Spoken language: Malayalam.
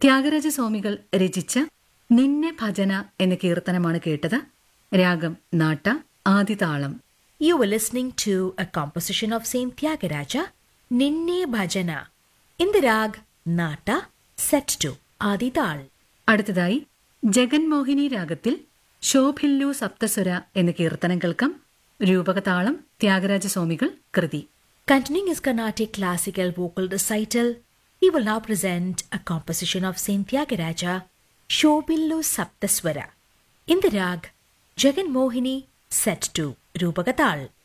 ത്യാഗരാജസ്വാമികൾ രചിച്ച നിന്നെ ഭജന എന്ന കീർത്തനമാണ് കേട്ടത്. രാഗം നാട്ട, ആദിതാളം. You were listening to a composition of Saint Tyagaraja, Ninne Bhajana, in the rag Nata, set to Adidal. അടുത്തതായി ജഗൻമോഹിനി രാഗത്തിൽ ശോഭില്ലു സപ്തസ്വര എന്ന കീർത്തനം കേൾക്കാം. രൂപകതാളം ത്യാഗരാജസ്വാമികൾ കൃതി. Continuing his Carnatic classical vocal recital, he will now present a composition of Saint Tyagaraja, Shobillu Saptaswara, in the rag Jagan Mohini, set to Rupagatal.